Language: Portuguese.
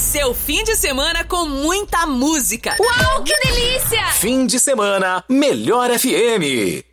Seu fim de semana com muita música. Uau, que delícia! Fim de semana, Melhor FM.